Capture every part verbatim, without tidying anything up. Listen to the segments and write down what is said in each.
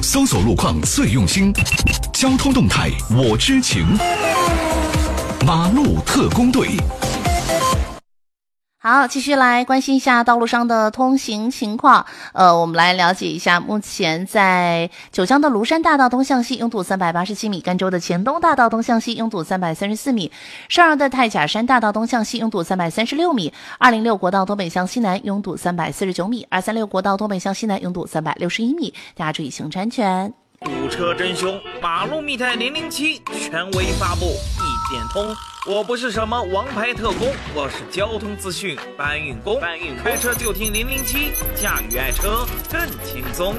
搜索路况最用心，交通动态我知情。马路特工队。 好，继续来关心一下道路上的通行情况。呃，我们来了解一下，目前在九江的庐山大道东向西拥堵三百八十七米，赣州的黔东大道东向西拥堵三百三十四米，上饶的太甲山大道东向西拥堵三百三十六米，二零六国道东北向西南拥堵三百四十九米，二三六国道东北向西南拥堵三百六十一米，大家注意行车安全。 堵车真凶，马路密探零零七权威发布，一点通。我不是什么王牌特工，我是交通资讯搬运工。搬运开车就听零零七，驾驭爱车更轻松。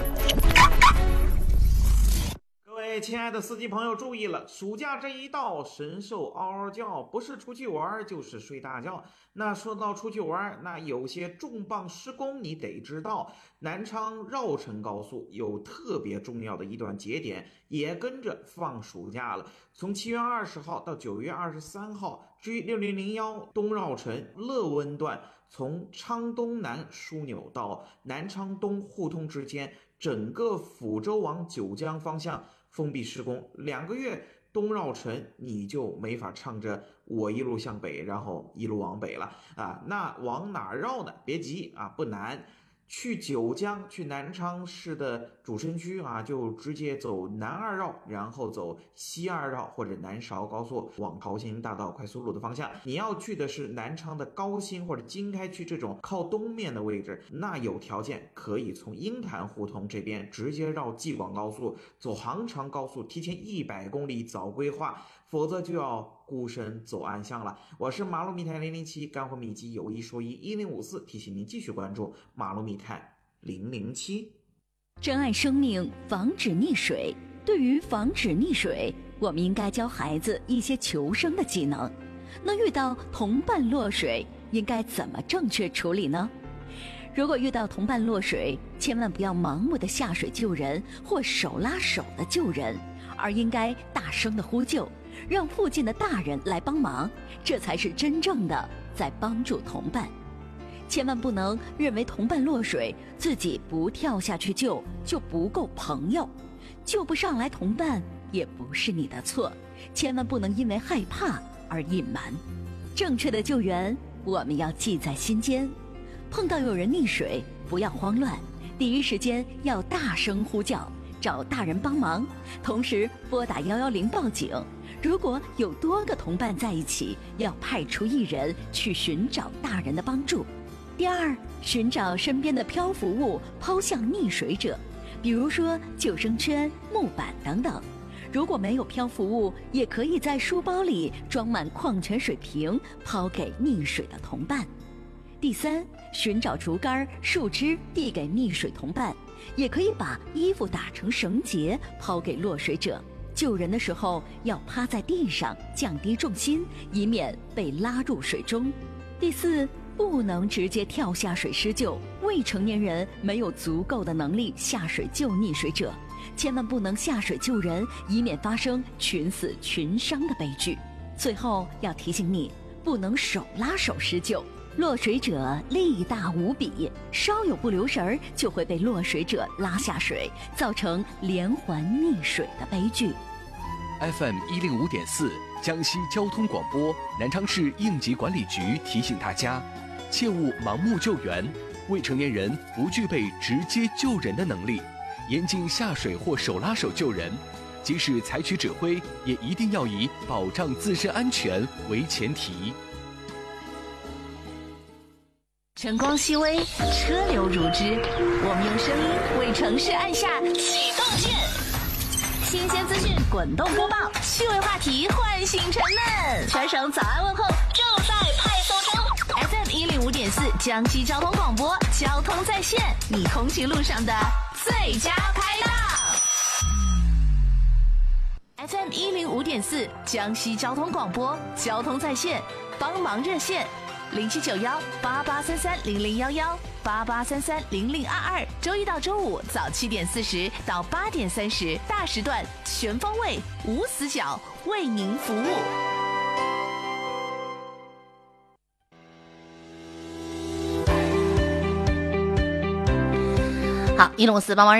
各位亲爱的司机朋友注意了，暑假这一到，神兽嗷嗷叫，不是出去玩就是睡大觉。那说到出去玩，那有些重磅施工你得知道，南昌绕城高速有特别重要的一段节点，也跟着放暑假了。从七月二十号到九月二十三号 G 六零零一东绕城乐温段，从昌东南枢纽到南昌东互通之间，整个抚州往九江方向封闭施工，两个月东绕城你就没法唱着我一路向北，然后一路往北了啊。那往哪绕呢？别急啊，不难。去九江，去南昌市的主城区啊，就直接走南二绕，然后走西二绕或者南韶高速往朝兴大道快速路的方向。你要去的是南昌的高新或者经开区这种靠东面的位置，那有条件可以从鹰潭胡同这边直接绕济广高速，走杭长高速，提前一百公里早规划，否则就要孤身走暗巷了。我是马路密探零零七，干货秘籍有一说一一零五四，提醒您继续关注马路密探零零七。 珍爱生命，防止溺水。对于防止溺水，我们应该教孩子一些求生的技能。那遇到同伴落水，应该怎么正确处理呢？如果遇到同伴落水，千万不要盲目的下水救人或手拉手的救人，而应该大声的呼救，让附近的大人来帮忙，这才是真正的在帮助同伴。千万不能认为同伴落水，自己不跳下去救就不够朋友，救不上来同伴也不是你的错，千万不能因为害怕而隐瞒。正确的救援我们要记在心间，碰到有人溺水不要慌乱，第一时间要大声呼叫，找大人帮忙，同时拨打一一零报警。如果有多个同伴在一起，要派出一人去寻找大人的帮助。第二，寻找身边的漂浮物抛向溺水者，比如说救生圈、木板等等。如果没有漂浮物，也可以在书包里装满矿泉水瓶，抛给溺水的同伴。第三，寻找竹竿、树枝递给溺水同伴，也可以把衣服打成绳结抛给落水者。救人的时候要趴在地上，降低重心，以免被拉入水中。第四，不能直接跳下水施救，未成年人没有足够的能力下水救溺水者，千万不能下水救人，以免发生群死群伤的悲剧。最后要提醒你，不能手拉手施救，落水者力大无比，稍有不留神就会被落水者拉下水，造成连环溺水的悲剧。 F M 一零五点四江西交通广播南昌市应急管理局提醒大家，切勿盲目救援，未成年人不具备直接救人的能力，严禁下水或手拉手救人，即使采取指挥，也一定要以保障自身安全为前提。 晨光熹微，车流如织，我们用声音为城市按下启动键。新鲜资讯滚动播报，趣味话题唤醒沉闷，全省早安问候就在派送中。F M 一零五点四江西交通广播，交通在线，你通勤路上的最佳拍档。F M 一零五点四江西交通广播，交通在线，帮忙热线。零七九幺八八三三零零幺幺八八三三零零二二，周一到周五早七点四十到八点三十，大时段全方位无死角为您服务。好，一零五四帮忙。